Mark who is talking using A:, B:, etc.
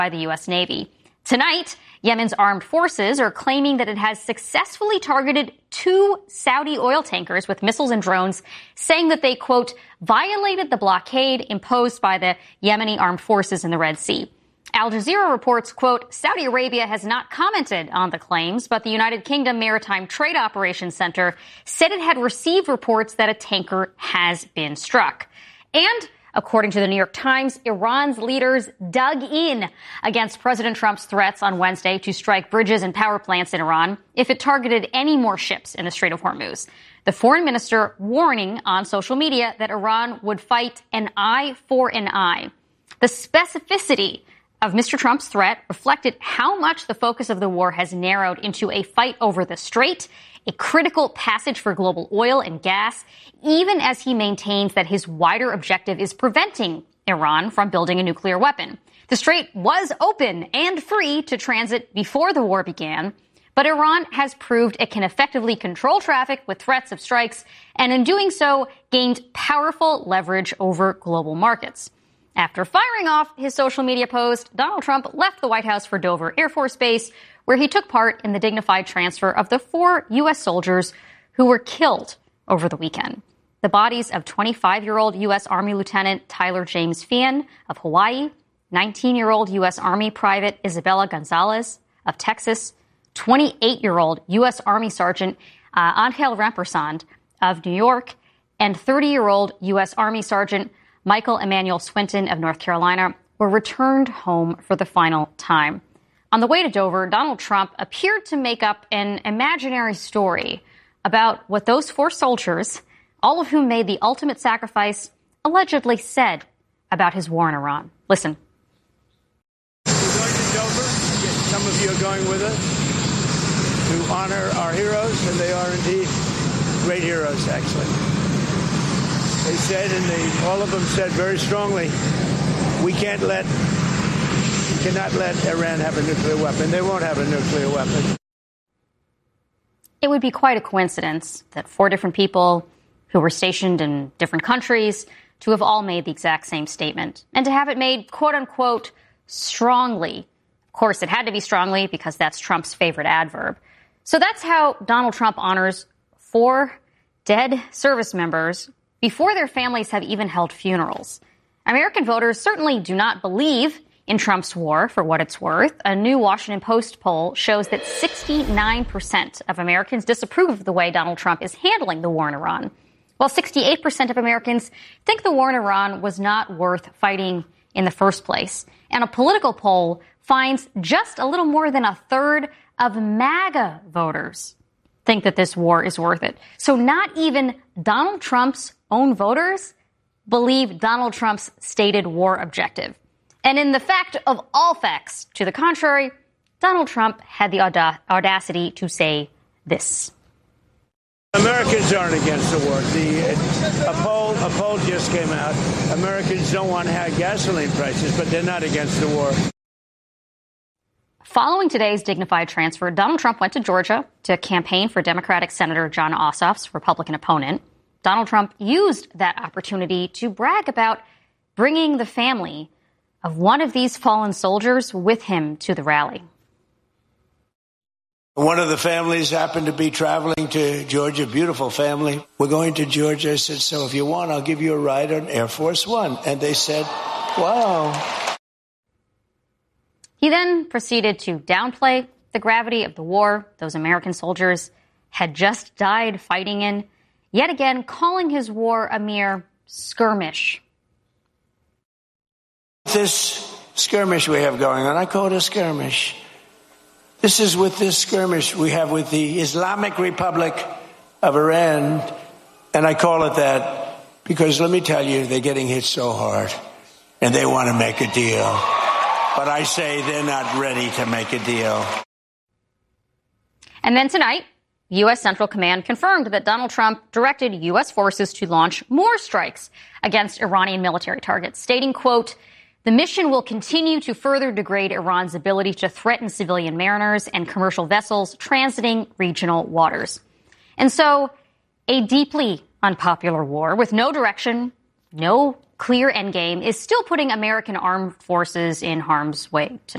A: by the U.S. Navy. Tonight, Yemen's armed forces are claiming that it has successfully targeted 2 Saudi oil tankers with missiles and drones, saying that they, quote, violated the blockade imposed by the Yemeni armed forces in the Red Sea. Al Jazeera reports, quote, Saudi Arabia has not commented on the claims, but the United Kingdom Maritime Trade Operations Center said it had received reports that a tanker has been struck. And according to the New York Times, Iran's leaders dug in against President Trump's threats on Wednesday to strike bridges and power plants in Iran if it targeted any more ships in the Strait of Hormuz. The foreign minister warning on social media that Iran would fight an eye for an eye. The specificity of Mr. Trump's threat reflected how much the focus of the war has narrowed into a fight over the strait, a critical passage for global oil and gas, even as he maintains that his wider objective is preventing Iran from building a nuclear weapon. The strait was open and free to transit before the war began, but Iran has proved it can effectively control traffic with threats of strikes, and in doing so, gained powerful leverage over global markets. After firing off his social media post, Donald Trump left the White House for Dover Air Force Base, where he took part in the dignified transfer of the 4 U.S. soldiers who were killed over the weekend. The bodies of 25-year-old U.S. Army Lieutenant Tyler James Feehan of Hawaii, 19-year-old U.S. Army Private Isabella Gonzalez of Texas, 28-year-old U.S. Army Sergeant Angel Rampersand of New York, and 30-year-old U.S. Army Sergeant Michael Emmanuel Swinton of North Carolina were returned home for the final time. On the way to Dover, Donald Trump appeared to make up an imaginary story about what those 4 soldiers, all of whom made the ultimate sacrifice, allegedly said about his war in Iran. Listen.
B: We're going to Dover. Some of you are going with us to honor our heroes, and they are indeed great heroes, actually. They said, and all of them said very strongly, we cannot let Iran have a nuclear weapon. They won't have a nuclear weapon.
A: It would be quite a coincidence that 4 different people who were stationed in different countries to have all made the exact same statement, and to have it made, quote unquote, strongly. Of course, it had to be strongly because that's Trump's favorite adverb. So that's how Donald Trump honors 4 dead service members before their families have even held funerals. American voters certainly do not believe in Trump's war, for what it's worth. A new Washington Post poll shows that 69% of Americans disapprove of the way Donald Trump is handling the war in Iran, while 68% of Americans think the war in Iran was not worth fighting in the first place. And a political poll finds just a little more than a third of MAGA voters think that this war is worth it. So not even Donald Trump's own voters believe Donald Trump's stated war objective. And in the fact of all facts to the contrary, Donald Trump had the audacity to say this.
B: Americans aren't against the war. A poll just came out. Americans don't want high gasoline prices, but they're not against the war.
A: Following today's dignified transfer, Donald Trump went to Georgia to campaign for Democratic Senator Jon Ossoff's Republican opponent. Donald Trump used that opportunity to brag about bringing the family of one of these fallen soldiers with him to the rally.
C: One of the families happened to be traveling to Georgia, beautiful family. We're going to Georgia. I said, so if you want, I'll give you a ride on Air Force One. And they said, wow.
A: He then proceeded to downplay the gravity of the war those American soldiers had just died fighting in, yet again calling his war a mere skirmish.
C: This skirmish we have going on, I call it a skirmish. This is with this skirmish we have with the Islamic Republic of Iran, and I call it that because, let me tell you, they're getting hit so hard, and they want to make a deal. But I say they're not ready to make a deal.
A: And then tonight, U.S. Central Command confirmed that Donald Trump directed U.S. forces to launch more strikes against Iranian military targets, stating, quote, the mission will continue to further degrade Iran's ability to threaten civilian mariners and commercial vessels transiting regional waters. And so, a deeply unpopular war with no direction, no clear endgame is still putting American armed forces in harm's way tonight.